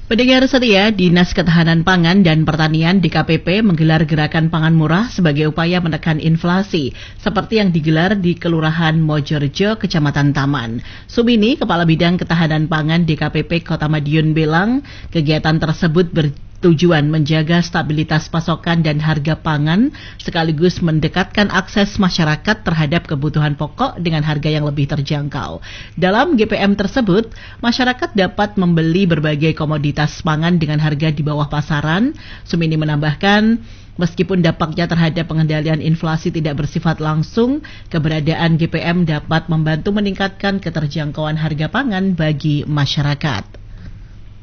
Pendengar setia, Dinas Ketahanan Pangan dan Pertanian DKPP menggelar gerakan pangan murah sebagai upaya menekan inflasi, seperti yang digelar di Kelurahan Mojorejo, Kecamatan Taman. Sumini, Kepala Bidang Ketahanan Pangan DKPP Kota Madiun bilang, kegiatan tersebut bertujuan menjaga stabilitas pasokan dan harga pangan, sekaligus mendekatkan akses masyarakat terhadap kebutuhan pokok dengan harga yang lebih terjangkau. Dalam GPM tersebut, masyarakat dapat membeli berbagai komoditas pangan dengan harga di bawah pasaran. Sumini menambahkan, meskipun dampaknya terhadap pengendalian inflasi tidak bersifat langsung, keberadaan GPM dapat membantu meningkatkan keterjangkauan harga pangan bagi masyarakat.